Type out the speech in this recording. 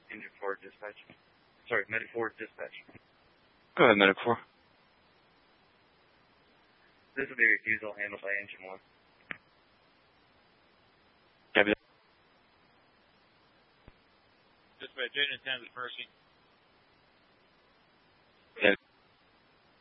Engine 4 dispatch. Sorry, Medic 4 dispatch. Go ahead, Medic 4. This will be refusal handled by Engine 1. Copy that. Dispatch, Engine 10 at Mercy. Yeah.